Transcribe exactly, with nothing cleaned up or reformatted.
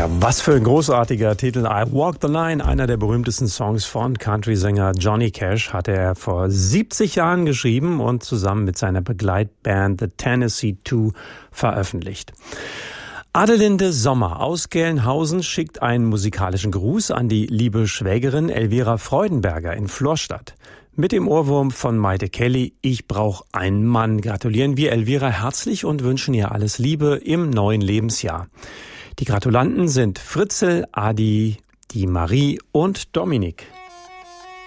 Ja, was für ein großartiger Titel. I Walk the Line, einer der berühmtesten Songs von Country-Sänger Johnny Cash, hatte er vor siebzig Jahren geschrieben und zusammen mit seiner Begleitband The Tennessee Two veröffentlicht. Adelinde Sommer aus Gelnhausen schickt einen musikalischen Gruß an die liebe Schwägerin Elvira Freudenberger in Florstadt. Mit dem Ohrwurm von Maite Kelly, ich brauch einen Mann, gratulieren wir Elvira herzlich und wünschen ihr alles Liebe im neuen Lebensjahr. Die Gratulanten sind Fritzl, Adi, die Marie und Dominik.